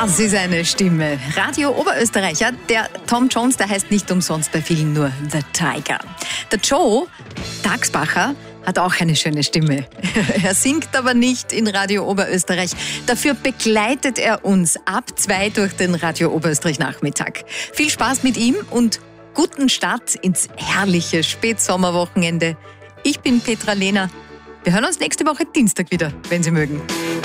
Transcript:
Das ist eine Stimme. Radio Oberösterreicher. Der Tom Jones, der heißt nicht umsonst bei vielen nur The Tiger. Der Joe Tagsbacher hat auch eine schöne Stimme. Er singt aber nicht in Radio Oberösterreich. Dafür begleitet er uns ab 2 durch den Radio Oberösterreich Nachmittag. Viel Spaß mit ihm und guten Start ins herrliche Spätsommerwochenende. Ich bin Petra Lehner. Wir hören uns nächste Woche Dienstag wieder, wenn Sie mögen.